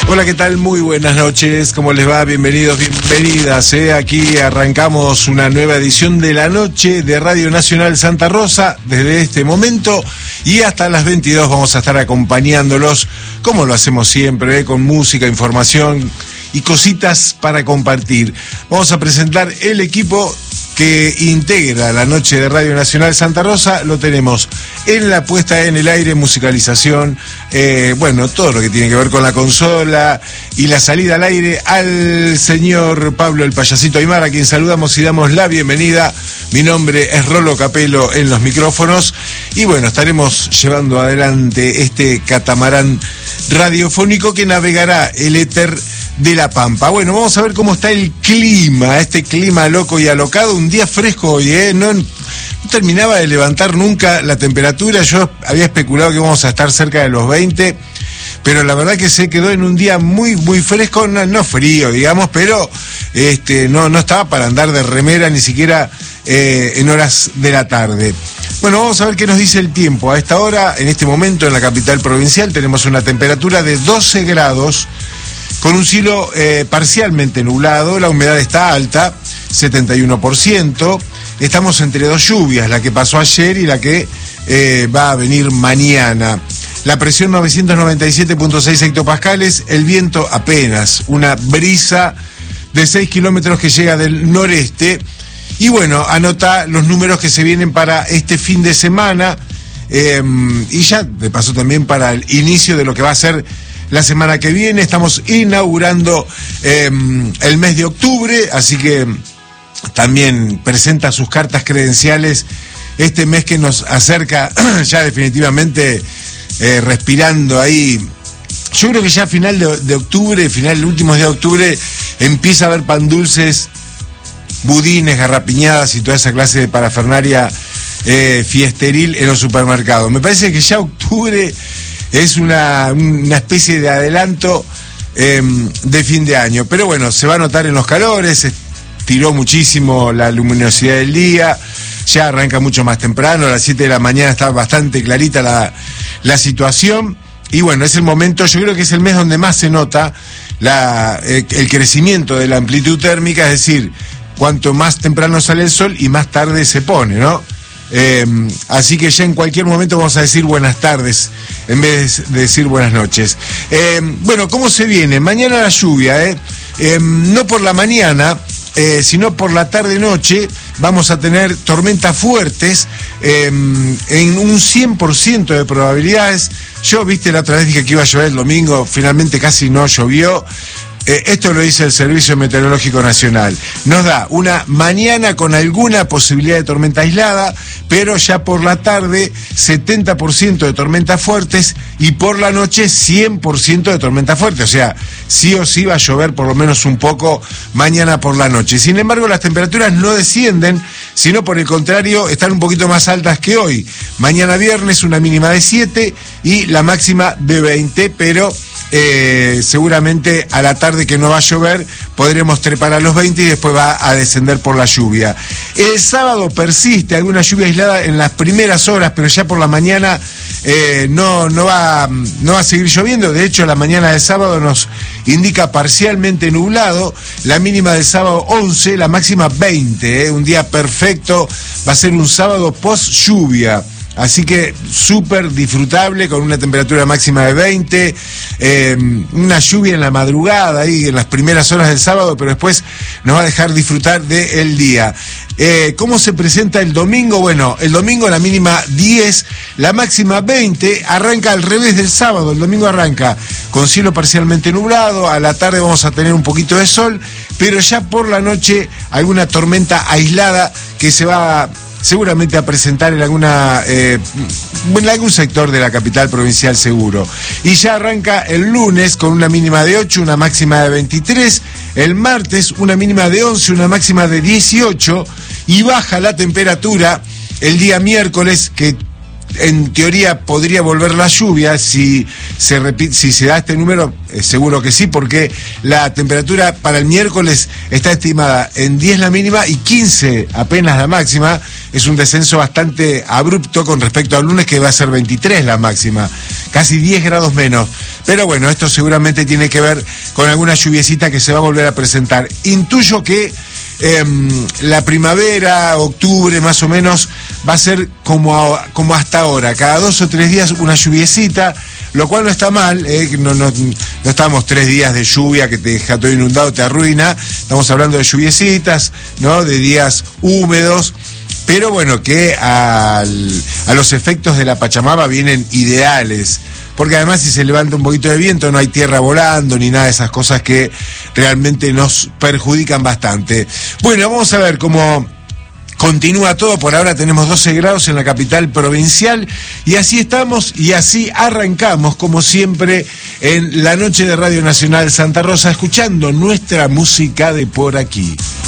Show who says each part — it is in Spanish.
Speaker 1: Hola, ¿qué tal? Muy buenas noches, ¿cómo les va? Bienvenidos, bienvenidas. Aquí arrancamos una nueva edición de la noche de Radio Nacional Santa Rosa. Desde este momento y hasta las 22 vamos a estar acompañándolos, como lo hacemos siempre, con música, información y cositas para compartir. Vamos a presentar el equipo que integra la noche de Radio Nacional Santa Rosa. Lo tenemos en la puesta en el aire, musicalización, todo lo que tiene que ver con la consola y la salida al aire, al señor Pablo el Payasito Aymar, a quien saludamos y damos la bienvenida. Mi nombre es Rolo Capelo en los micrófonos y estaremos llevando adelante este catamarán radiofónico que navegará el éter de La Pampa. Vamos a ver cómo está el clima, este clima loco y alocado. Un día fresco hoy, no terminaba de levantar nunca la temperatura. Yo había especulado que íbamos a estar cerca de los 20, pero la verdad que se quedó en un día muy, muy fresco, no frío, digamos, pero no estaba para andar de remera ni siquiera en horas de la tarde. Vamos a ver qué nos dice el tiempo. A esta hora, en este momento, en la capital provincial, tenemos una temperatura de 12 grados, con un cielo parcialmente nublado. La humedad está alta, 71%. Estamos entre dos lluvias, la que pasó ayer y la que va a venir mañana. La presión 997.6 hectopascales, el viento apenas, una brisa de 6 kilómetros que llega del noreste. Y anota los números que se vienen para este fin de semana y ya de paso también para el inicio de lo que va a ser la semana que viene. Estamos inaugurando el mes de octubre, así que también presenta sus cartas credenciales este mes que nos acerca ya definitivamente respirando ahí. Yo creo que ya a final de octubre, últimos días de octubre, empieza a haber pan dulces, budines, garrapiñadas y toda esa clase de parafernaria fiesteril en los supermercados. Me parece que ya octubre es una especie de adelanto de fin de año. Pero se va a notar en los calores, se tiró muchísimo la luminosidad del día, ya arranca mucho más temprano, a las 7 de la mañana está bastante clarita la situación. Y es el momento, yo creo que es el mes donde más se nota el crecimiento de la amplitud térmica, es decir, cuanto más temprano sale el sol y más tarde se pone, ¿no? Así que ya en cualquier momento vamos a decir buenas tardes en vez de decir buenas noches. ¿Cómo se viene? Mañana la lluvia, no por la mañana, sino por la tarde-noche vamos a tener tormentas fuertes en un 100% de probabilidades. Yo, la otra vez dije que iba a llover el domingo, finalmente casi no llovió. Esto lo dice el Servicio Meteorológico Nacional. Nos da una mañana con alguna posibilidad de tormenta aislada, pero ya por la tarde 70% de tormentas fuertes y por la noche 100% de tormentas fuertes. O sea, sí o sí va a llover por lo menos un poco mañana por la noche. Sin embargo, las temperaturas no descienden, sino por el contrario, están un poquito más altas que hoy. Mañana viernes una mínima de 7 y la máxima de 20, pero seguramente a la tarde, que no va a llover, podremos trepar a los 20 y después va a descender por la lluvia. El sábado persiste alguna lluvia aislada en las primeras horas, pero ya por la mañana no va a seguir lloviendo. De hecho, la mañana del sábado nos indica parcialmente nublado, la mínima del sábado 11, la máxima 20, un día perfecto, va a ser un sábado post lluvia. Así que súper disfrutable, con una temperatura máxima de 20, una lluvia en la madrugada, ahí en las primeras horas del sábado, pero después nos va a dejar disfrutar del día. ¿Cómo se presenta el domingo? El domingo la mínima 10, la máxima 20, arranca al revés del sábado. El domingo arranca con cielo parcialmente nublado, a la tarde vamos a tener un poquito de sol, pero ya por la noche alguna tormenta aislada que se va seguramente a presentar en algún sector de la capital provincial seguro. Y ya arranca el lunes con una mínima de 8, una máxima de 23, el martes una mínima de 11, una máxima de 18, y baja la temperatura el día miércoles, que en teoría podría volver la lluvia si se da este número, seguro que sí, porque la temperatura para el miércoles está estimada en 10 la mínima y 15 apenas la máxima. Es un descenso bastante abrupto con respecto al lunes, que va a ser 23 la máxima, casi 10 grados menos. Pero bueno, esto seguramente tiene que ver con alguna lluviecita que se va a volver a presentar. Intuyo que la primavera, octubre más o menos, va a ser como hasta ahora, cada 2 o 3 días una lluviecita, lo cual no está mal, no estamos 3 días de lluvia que te deja todo inundado, te arruina, estamos hablando de lluviecitas, ¿no? De días húmedos, pero bueno, que a los efectos de la Pachamama vienen ideales. Porque además si se levanta un poquito de viento no hay tierra volando ni nada de esas cosas que realmente nos perjudican bastante. Bueno, vamos a ver cómo continúa todo. Por ahora tenemos 12 grados en la capital provincial y así estamos y así arrancamos como siempre en la noche de Radio Nacional Santa Rosa escuchando nuestra música de por aquí.